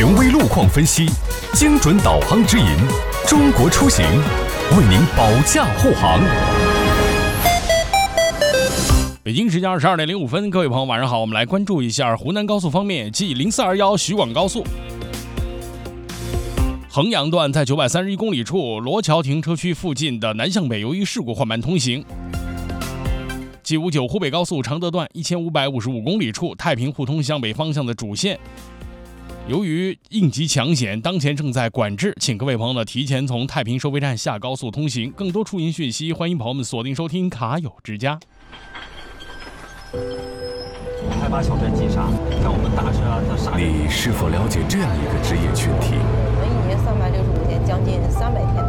权威路况分析，精准导航指引，中国出行为您保驾护航。 北京时间22点05分，各位朋友晚上好，我们来关注一下湖南高速方面，即0421徐广高速衡阳段在931公里处罗桥停车区附近的南向北由于事故缓慢通行。G59湖北高速常德段1555公里处太平互通向北方向的主线，由于应急抢险，当前正在管制，请各位朋友呢提前从太平收费站下高速通行。更多出行讯息，欢迎朋友们锁定收听卡友之家。 还把小镇击杀，像我们大车啊，它杀。 你是否了解这样一个职业群体？ 我们一年365天，将近300天